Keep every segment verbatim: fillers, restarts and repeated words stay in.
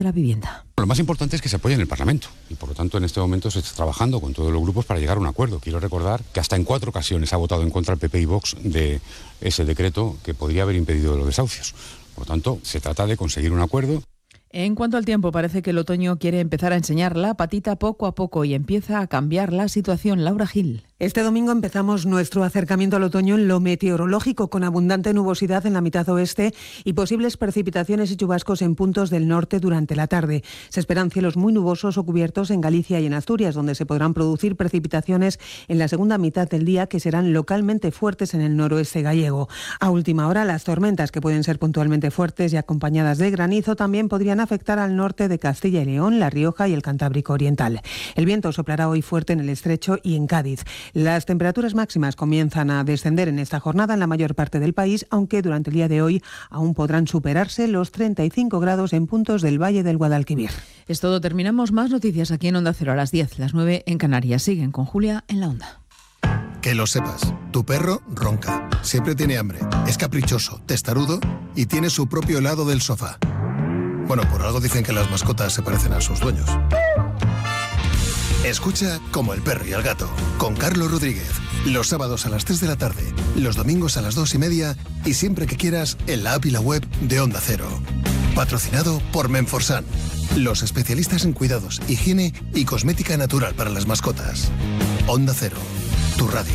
la vivienda. Lo más importante es que se apoye en el Parlamento y por lo tanto en este momento se está trabajando con todos los grupos para llegar a un acuerdo. Quiero recordar que hasta en cuatro ocasiones ha votado en contra el P P y Vox de ese decreto que podría haber impedido los desahucios. Por lo tanto, se trata de conseguir un acuerdo. En cuanto al tiempo, parece que el otoño quiere empezar a enseñar la patita poco a poco y empieza a cambiar la situación. Laura Gil. Este domingo empezamos nuestro acercamiento al otoño en lo meteorológico, con abundante nubosidad en la mitad oeste y posibles precipitaciones y chubascos en puntos del norte durante la tarde. Se esperan cielos muy nubosos o cubiertos en Galicia y en Asturias, donde se podrán producir precipitaciones en la segunda mitad del día que serán localmente fuertes en el noroeste gallego. A última hora, las tormentas, que pueden ser puntualmente fuertes y acompañadas de granizo, también podrían afectar al norte de Castilla y León, La Rioja y el Cantábrico Oriental. El viento soplará hoy fuerte en el Estrecho y en Cádiz. Las temperaturas máximas comienzan a descender en esta jornada en la mayor parte del país, aunque durante el día de hoy aún podrán superarse los treinta y cinco grados en puntos del Valle del Guadalquivir. Es todo, terminamos. Más noticias aquí en Onda Cero a las diez, las nueve en Canarias. Siguen con Julia en la Onda. Que lo sepas, tu perro ronca, siempre tiene hambre, es caprichoso, testarudo y tiene su propio helado del sofá. Bueno, por algo dicen que las mascotas se parecen a sus dueños. Escucha Como el perro y el gato, con Carlos Rodríguez. Los sábados a las tres de la tarde, los domingos a las dos y media y siempre que quieras en la app y la web de Onda Cero. Patrocinado por Menforsan, los especialistas en cuidados, higiene y cosmética natural para las mascotas. Onda Cero, tu radio.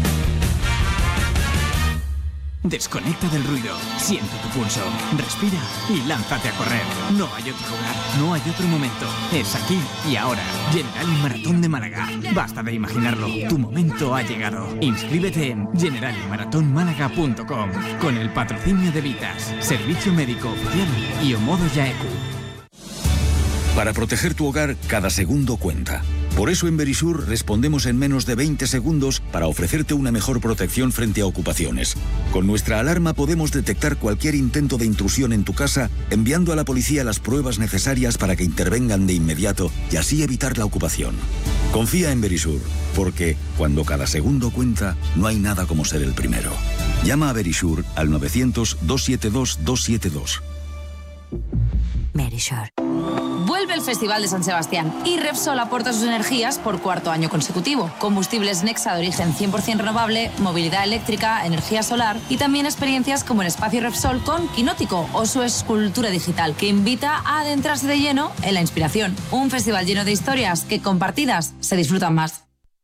Desconecta del ruido, siente tu pulso, respira y lánzate a correr. No hay otro lugar, no hay otro momento. Es aquí y ahora. General Maratón de Málaga. Basta de imaginarlo, tu momento ha llegado. Inscríbete en general maratón málaga punto com con el patrocinio de Vitas, Servicio Médico Oficial y Omodo Yaeku. Para proteger tu hogar, cada segundo cuenta. Por eso en Verisur respondemos en menos de veinte segundos para ofrecerte una mejor protección frente a ocupaciones. Con nuestra alarma podemos detectar cualquier intento de intrusión en tu casa, enviando a la policía las pruebas necesarias para que intervengan de inmediato y así evitar la ocupación. Confía en Verisur, porque cuando cada segundo cuenta, no hay nada como ser el primero. Llama a Verisur al novecientos, doscientos setenta y dos, doscientos setenta y dos. Verisur. Vuelve el Festival de San Sebastián y Repsol aporta sus energías por cuarto año consecutivo. Combustibles Nexa de origen cien por ciento renovable, movilidad eléctrica, energía solar y también experiencias como el Espacio Repsol con Quinótico o su escultura digital, que invita a adentrarse de lleno en la inspiración. Un festival lleno de historias que compartidas se disfrutan más.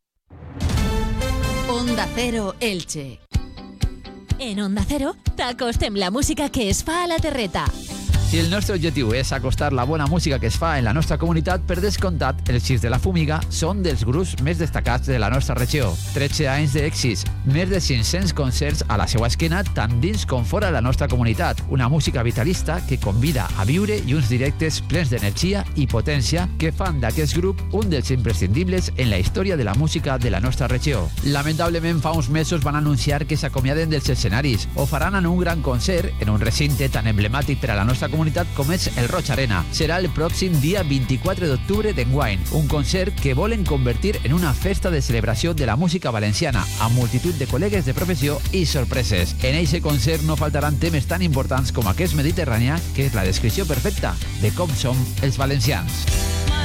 Onda Cero Elche. En Onda Cero, t'acostem la música que es fa a la terreta. Si el nostre objectiu és acostar la bona música que es fa en la nostra comunitat, per descomptat, els Xics de la Fúmiga són dels grups més destacats de la nostra regió. tretze anys d'èxits, més de cinc-cents concerts a la seva esquena, tant dins com fora la nostra comunitat. Una música vitalista que convida a viure i uns directes plens d'energia i potència que fan d'aquest grup un dels imprescindibles en la història de la música de la nostra regió. Lamentablement, fa uns mesos van anunciar que s'acomiaden dels escenaris. Ho faran en un gran concert en un recinte tan emblemàtic per a la nostra comunitat com és el Roig Arena. Serà el pròxim dia vint-i-quatre d'octubre d'enguany, un concert que volen convertir en una festa de celebració de la música valenciana, amb multitud de col·legues de professió i sorpreses. En eixe concert no faltaran temes tan importants com aquest mediterrània, que és la descripció perfecta de com som els valencians.